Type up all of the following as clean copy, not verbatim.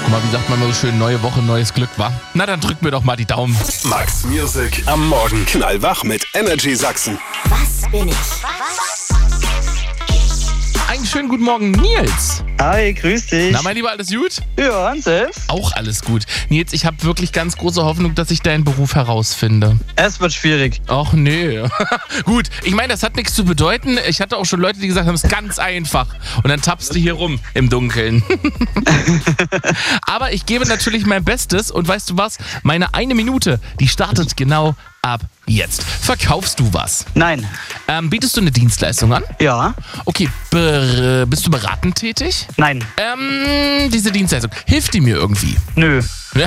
Guck mal, wie sagt man immer so schön, neue Woche, neues Glück, wa? Na, dann drück mir doch mal die Daumen. Max Music am Morgen. Knallwach mit Energy Sachsen. Was bin ich? Einen schönen guten Morgen, Nils. Hi, grüß dich. Na, mein Lieber, alles gut? Ja, und selbst? Auch alles gut. Nils, ich habe wirklich ganz große Hoffnung, dass ich deinen Beruf herausfinde. Es wird schwierig. Ach nee. Gut, ich meine, das hat nichts zu bedeuten. Ich hatte auch schon Leute, die gesagt haben, es ist ganz einfach. Und dann tappst du hier rum im Dunkeln. Aber ich gebe natürlich mein Bestes. Und weißt du was? Meine 1 Minute, die startet genau ab jetzt. Verkaufst du was? Nein. Bietest du eine Dienstleistung an? Ja. Okay, bist du beratend tätig? Nein. Diese Dienstleistung, hilft die mir irgendwie? Nö.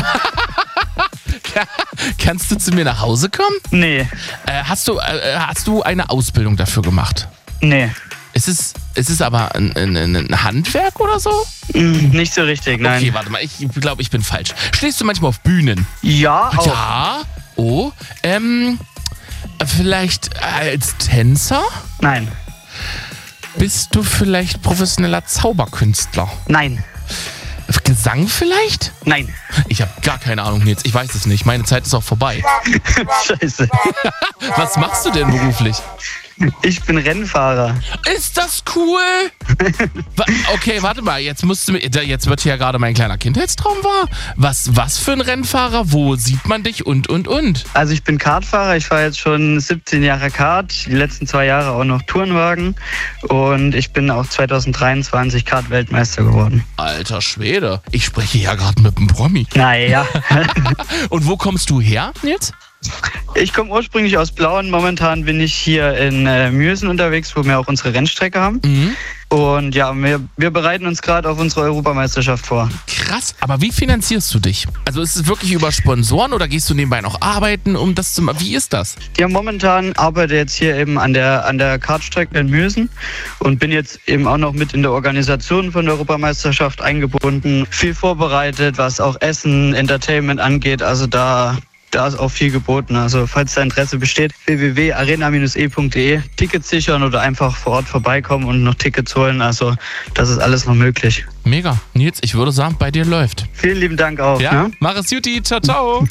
Kannst du zu mir nach Hause kommen? Nee. Hast du eine Ausbildung dafür gemacht? Nee. Ist es aber ein Handwerk oder so? Nicht so richtig, nein. Okay, warte mal, ich glaube, ich bin falsch. Stehst du manchmal auf Bühnen? Ja, auch. Ja. Oh, vielleicht als Tänzer? Nein. Bist du vielleicht professioneller Zauberkünstler? Nein. Gesang vielleicht? Nein. Ich habe gar keine Ahnung jetzt. Ich weiß es nicht. Meine Zeit ist auch vorbei. Scheiße. Was machst du denn beruflich? Ich bin Rennfahrer. Ist das cool? Okay, warte mal. Jetzt wird hier ja gerade mein kleiner Kindheitstraum wahr. Was für ein Rennfahrer? Wo sieht man dich? Und? Also ich bin Kartfahrer. Ich fahre jetzt schon 17 Jahre Kart. Die letzten 2 Jahre auch noch Tourenwagen. Und ich bin auch 2023 Kart-Weltmeister geworden. Alter Schwede. Ich spreche ja gerade mit einem Promi. Naja. Und wo kommst du her, Nils? Ich komme ursprünglich aus Blauen. Momentan bin ich hier in Mürsen unterwegs, wo wir auch unsere Rennstrecke haben. Mhm. Und ja, wir bereiten uns gerade auf unsere Europameisterschaft vor. Krass, aber wie finanzierst du dich? Also ist es wirklich über Sponsoren oder gehst du nebenbei noch arbeiten, um das zu machen? Wie ist das? Ja, momentan arbeite jetzt hier eben an der Kartstrecke in Mürsen und bin jetzt eben auch noch mit in der Organisation von der Europameisterschaft eingebunden. Viel vorbereitet, was auch Essen, Entertainment angeht. Also da ist auch viel geboten. Also falls da Interesse besteht, www.arena-e.de, Tickets sichern oder einfach vor Ort vorbeikommen und noch Tickets holen. Also das ist alles noch möglich. Mega. Nils, ich würde sagen, bei dir läuft. Vielen lieben Dank auch. Ja, Ne? mach es Juti. Ciao, ciao.